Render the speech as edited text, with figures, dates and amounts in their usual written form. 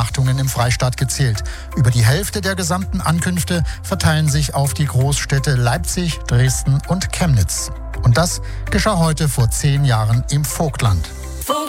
Übernachtungen im Freistaat gezählt. Über die Hälfte der gesamten Ankünfte verteilen sich auf die Großstädte Leipzig, Dresden und Chemnitz. Und das geschah heute vor 10 Jahren im Vogtland.